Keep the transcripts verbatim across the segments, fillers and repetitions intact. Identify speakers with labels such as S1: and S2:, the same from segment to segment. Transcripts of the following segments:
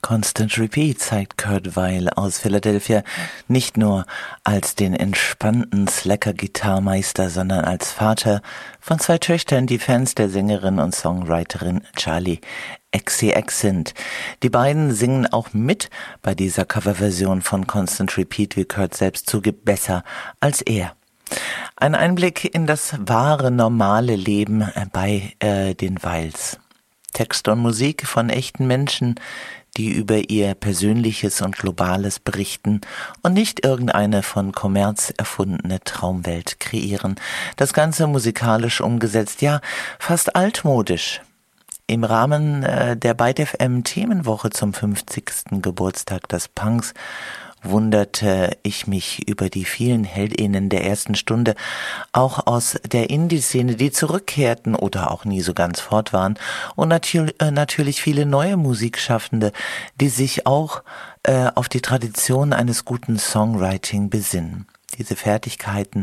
S1: Constant Repeat zeigt Kurt Weill aus Philadelphia nicht nur als den entspannten Slacker-Gitarrmeister, sondern als Vater von zwei Töchtern, die Fans der Sängerin und Songwriterin Charli X C X sind. Die beiden singen auch mit bei dieser Coverversion von Constant Repeat, wie Kurt selbst zugibt, besser als er. Ein Einblick in das wahre, normale Leben bei äh, den Weils. Text und Musik von echten Menschen, die über ihr Persönliches und Globales berichten und nicht irgendeine von Kommerz erfundene Traumwelt kreieren. Das Ganze musikalisch umgesetzt, ja, fast altmodisch. Im Rahmen äh, der Byte F M Themenwoche zum fünfzigsten Geburtstag des Punks wunderte ich mich über die vielen HeldInnen der ersten Stunde, auch aus der Indie-Szene, die zurückkehrten oder auch nie so ganz fort waren, und natür- äh, natürlich viele neue Musikschaffende, die sich auch äh, auf die Tradition eines guten Songwriting besinnen. Diese Fertigkeiten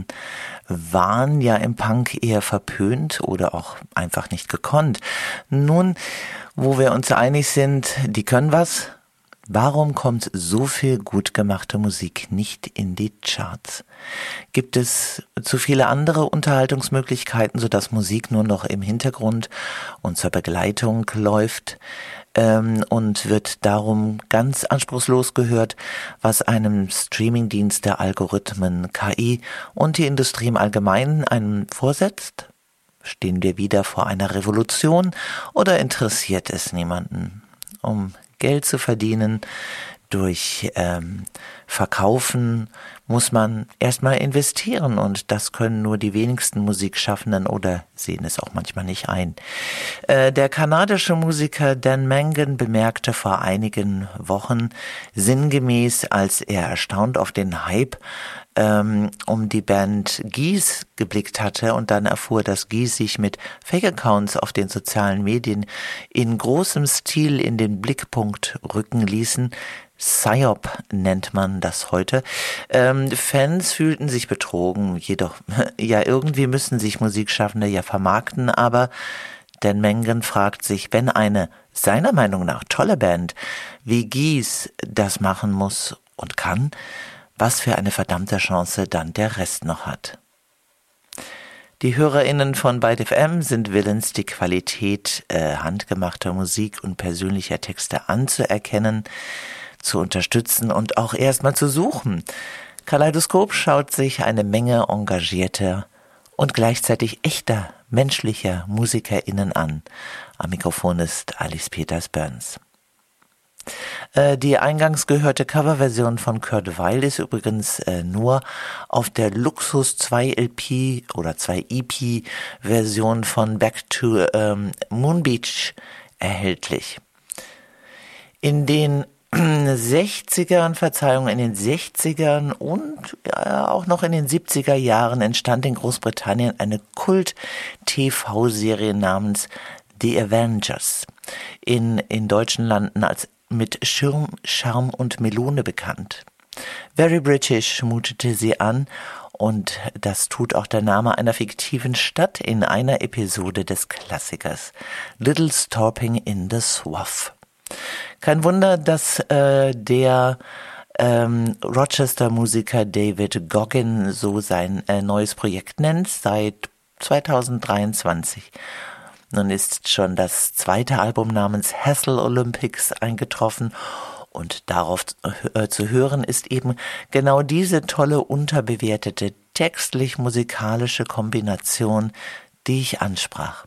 S1: waren ja im Punk eher verpönt oder auch einfach nicht gekonnt. Nun, wo wir uns einig sind, die können was. Warum kommt so viel gut gemachte Musik nicht in die Charts? Gibt es zu viele andere Unterhaltungsmöglichkeiten, sodass Musik nur noch im Hintergrund und zur Begleitung läuft ähm, und wird darum ganz anspruchslos gehört, was einem Streamingdienst der Algorithmen, K I und die Industrie im Allgemeinen einem vorsetzt? Stehen wir wieder vor einer Revolution oder interessiert es niemanden? Um Geld zu verdienen durch ähm, Verkaufen muss man erstmal investieren, und das können nur die wenigsten Musikschaffenden oder sehen es auch manchmal nicht ein. Äh, der kanadische Musiker Dan Mangan bemerkte vor einigen Wochen sinngemäß, als er erstaunt auf den Hype ähm, um die Band Geese geblickt hatte und dann erfuhr, dass Geese sich mit Fake-Accounts auf den sozialen Medien in großem Stil in den Blickpunkt rücken ließen. Psyop nennt man das heute. Ähm, Fans fühlten sich betrogen, jedoch, ja, irgendwie müssen sich Musikschaffende ja vermarkten, aber Dan Mangan fragt sich, wenn eine, seiner Meinung nach, tolle Band wie Geese das machen muss und kann, was für eine verdammte Chance dann der Rest noch hat. Die HörerInnen von Byte F M sind willens, die Qualität äh, handgemachter Musik und persönlicher Texte anzuerkennen, zu unterstützen und auch erstmal zu suchen. Kaleidoskop schaut sich eine Menge engagierter und gleichzeitig echter, menschlicher MusikerInnen an. Am Mikrofon ist Alice Peters-Burns. Äh, die eingangs gehörte Coverversion von Kurt Weill ist übrigens äh, nur auf der Luxus zwei L P oder zwei E P Version von Back to ähm, Moon Beach erhältlich. In den sechzigern, Verzeihung, in den sechzigern und ja, auch noch in den siebziger Jahren entstand in Großbritannien eine Kult-T V-Serie namens The Avengers, in, in deutschen Landen als mit Schirm, Charme und Melone bekannt. Very British mutete sie an, und das tut auch der Name einer fiktiven Stadt in einer Episode des Klassikers Little Stopping in the Swaff. Kein Wunder, dass äh, der ähm, Rochester-Musiker David Goggin so sein äh, neues Projekt nennt, seit zweitausenddreiundzwanzig. Nun ist schon das zweite Album namens Hassle Olympics eingetroffen, und darauf äh, zu hören ist eben genau diese tolle, unterbewertete, textlich-musikalische Kombination, die ich ansprach.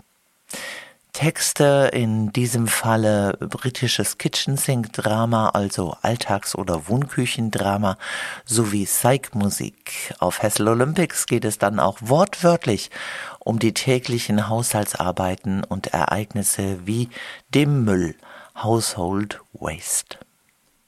S1: Texte, in diesem Falle britisches Kitchen-Sink-Drama, also Alltags- oder Wohnküchendrama, sowie Psych-Musik. Auf Hassle Olympics geht es dann auch wortwörtlich um die täglichen Haushaltsarbeiten und Ereignisse wie dem Müll, Household Waste.